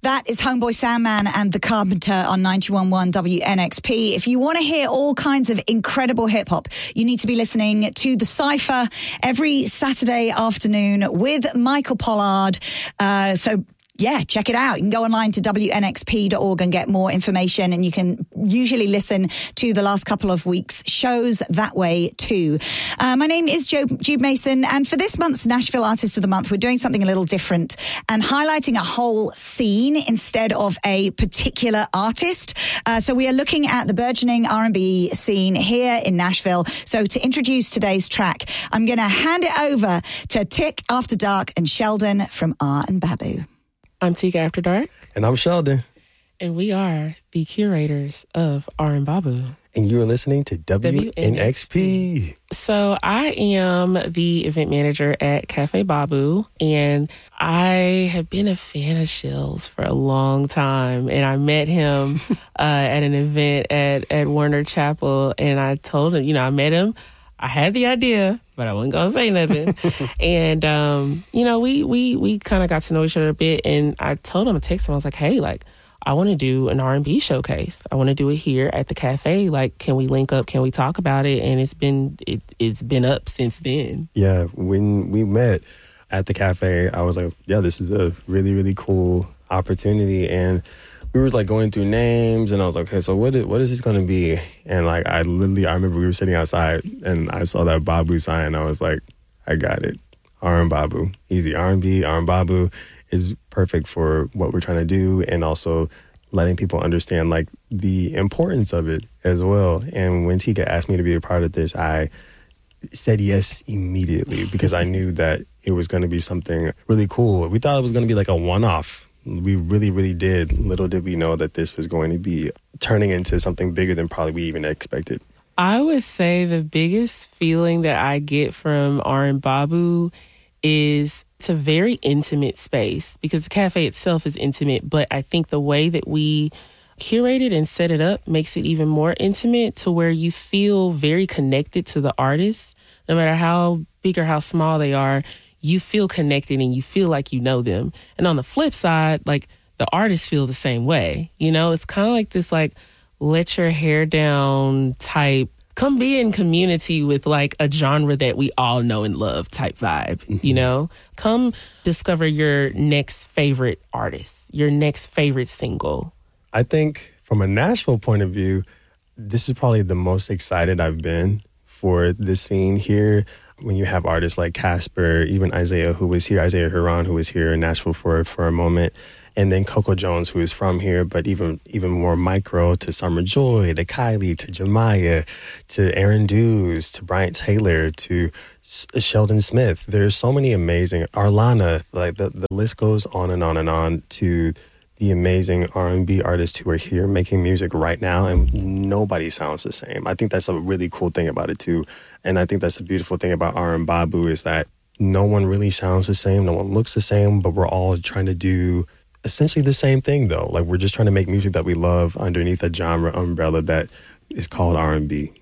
That is Homeboy Sandman and The Carpenter on 91.1 WNXP. If you want to hear all kinds of incredible hip-hop, you need to be listening to The Cypher every Saturday afternoon with Michael Pollard. Yeah, check it out. You can go online to WNXP.org and get more information, and you can usually listen to the last couple of weeks' shows that way too. My name is Jude Mason, and for this month's Nashville Artist of the Month, we're doing something a little different and highlighting a whole scene instead of a particular artist. So we are looking at the burgeoning R&B scene here in Nashville. So to introduce today's track, I'm going to hand it over to Tick After Dark and Sheldon from R and Babu. I'm Tika After Dark. And I'm Sheldon. And we are the curators of R and Babu. And you are listening to WNXP. So I am the event manager at Cafe Babu, and I have been a fan of Shells for a long time. And I met him at an event at Warner Chapel, and I told him, I met him. I had the idea, but I wasn't going to say nothing. And, we kind of got to know each other a bit. And I told him, I texted him, I was like, hey, I want to do an R&B showcase. I want to do it here at the cafe. Can we link up? Can we talk about it? And it's been up since then. Yeah, when we met at the cafe, I was like, yeah, this is a really, really cool opportunity. And we were going through names, and I was like, okay, so what is this going to be? And I remember we were sitting outside, and I saw that Babu sign, and I was like, I got it. R and Babu. Easy. R&B, R and Babu is perfect for what we're trying to do, and also letting people understand the importance of it as well. And when Tika asked me to be a part of this, I said yes immediately because I knew that it was going to be something really cool. We thought it was going to be a one-off. We really, really did. Little did we know that this was going to be turning into something bigger than probably we even expected. I would say the biggest feeling that I get from R and Babu is it's a very intimate space because the cafe itself is intimate, but I think the way that we curate it and set it up makes it even more intimate to where you feel very connected to the artists, no matter how big or how small they are. You feel connected and you feel like you know them. And on the flip side, the artists feel the same way. It's kind of this let your hair down type, come be in community with a genre that we all know and love type vibe, Mm-hmm. Come discover your next favorite artist, your next favorite single. I think from a Nashville point of view, this is probably the most excited I've been for this scene here. When you have artists like Casper, even Isaiah Huron, who was here in Nashville for a moment, and then Coco Jones, who is from here, but even more micro, to Summer Joy, to Kylie, to Jemiah, to Aaron Dews, to Bryant Taylor, to Sheldon Smith. There's so many amazing, Arlana, the list goes on and on and on, to the amazing R&B artists who are here making music right now, and nobody sounds the same. I think that's a really cool thing about it too. And I think that's the beautiful thing about R and Babu is that no one really sounds the same, no one looks the same, but we're all trying to do essentially the same thing though. We're just trying to make music that we love underneath a genre umbrella that is called R&B.